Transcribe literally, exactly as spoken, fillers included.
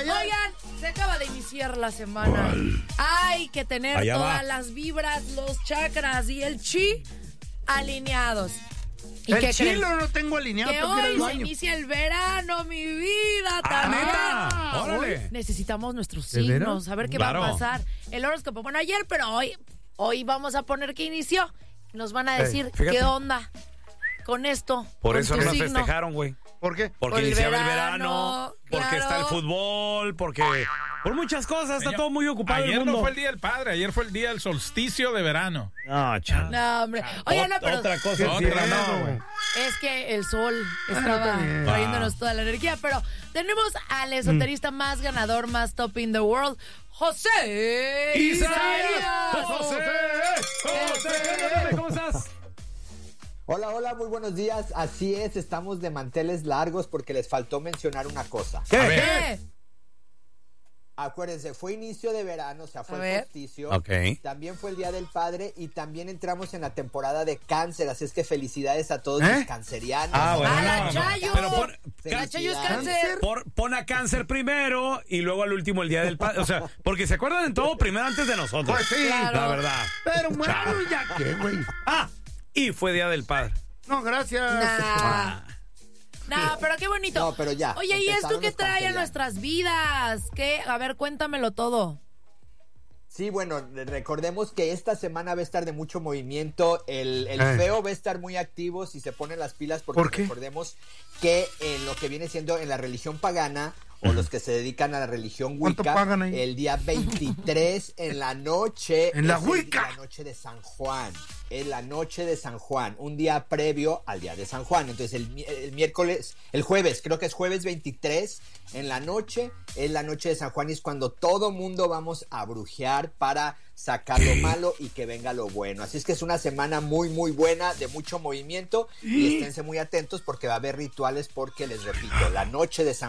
Oigan, se acaba de iniciar la semana. Hay que tener Allá todas va. las vibras, los chakras y el chi alineados. ¿Y el qué chilo creen? no tengo alineado. Que tengo que ir al hoy se baño. inicia el verano, mi vida. ¡Ah, también. neta! ¡Órale! Hoy necesitamos nuestros ¿De veras? signos, a ver qué Claro. va a pasar. El horóscopo, bueno, ayer, pero hoy, hoy vamos a poner que inició. Nos van a Ey, decir fíjate. qué onda con esto. Por con eso tu no nos signo. festejaron, güey. ¿Por qué? Porque Por el iniciaba el verano, verano, porque claro. está el fútbol, porque... Por muchas cosas, está Ayer- todo muy ocupado el Ayer mundo. no fue el Día del Padre, ayer fue el Día del Solsticio de Verano. No, chaval. No, hombre. Oye, no, pero Otra cosa. ¿Qué Otra, tiene, no, güey? es que el sol está estaba bien. trayéndonos toda la energía. Pero tenemos al esoterista más ganador, más top in the world, José Isaías. ¡José! ¡José! ¿Cómo estás? Hola, hola, muy buenos días. Así es, estamos de manteles largos porque les faltó mencionar una cosa. ¿Qué? A ver. ¿Qué? Acuérdense, fue inicio de verano, o sea, A fue ver. el solsticio. Ok. También fue el Día del Padre y también entramos en la temporada de cáncer, así es que felicidades a todos ¿Eh? los cancerianos. Ah, bueno. ¡A la no, no. Chayo! Pero pon, La Chayo es Felicidades. cáncer. por- pon a cáncer primero y luego al último el Día del Padre. O sea, porque se acuerdan de todo primero antes de nosotros. Pues sí. Claro. La verdad. Pero bueno, ya qué, güey. Ah, y fue Día del Padre. No, gracias. Nah. Nah, pero qué bonito. No, pero ya, Oye, ¿y esto empezaron qué los trae a cancerianos. nuestras vidas? ¿Qué? A ver, cuéntamelo todo. Sí, bueno, recordemos que esta semana va a estar de mucho movimiento. El, el Eh. feo va a estar muy activo si se ponen las pilas, porque ¿Por qué? recordemos que en lo que viene siendo en la religión pagana o los que se dedican a la religión ¿Cuánto Wicca, pagan ahí? el día veintitrés en la noche, En la es el- Wicca. la noche de San Juan. Es la noche de San Juan, un día previo al día de San Juan. Entonces el, mi- el miércoles, el jueves, creo que es jueves veintitrés en la noche, es la noche de San Juan y es cuando todo mundo vamos a brujear para sacar lo malo y que venga lo bueno. Así es que es una semana muy muy buena, de mucho movimiento y esténse muy atentos porque va a haber rituales porque les repito, la noche de San